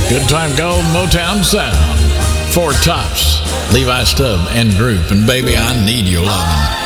Good time called Motown Sound. Four Tops, Levi Stubb and Group, and baby, I need your lovin'.